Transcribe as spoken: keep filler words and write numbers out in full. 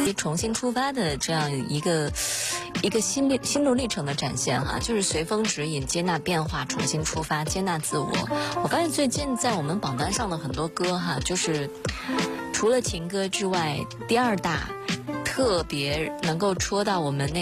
重新出发的这样一个一个心历心路历程的展现哈，就是随风指引，接纳变化，重新出发，接纳自我。我发现最近在我们榜单上的很多歌哈，就是除了情歌之外，第二大特别能够戳到我们那